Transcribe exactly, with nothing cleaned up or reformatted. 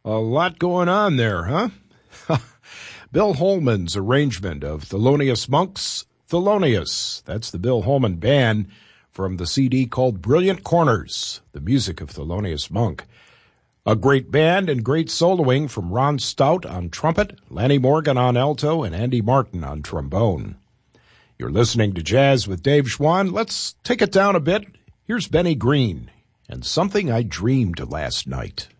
A lot going on there, huh? Bill Holman's arrangement of Thelonious Monk's Thelonious. That's the Bill Holman Band from the C D called Brilliant Corners, the music of Thelonious Monk. A great band and great soloing from Ron Stout on trumpet, Lanny Morgan on alto, and Andy Martin on trombone. You're listening to Jazz with Dave Schwann. Let's take it down a bit. Here's Benny Green and Something I Dreamed Last Night.